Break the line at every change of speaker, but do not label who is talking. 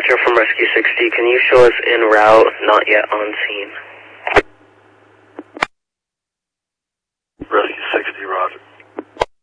here from Rescue 60. Can you show us en route, not yet on scene?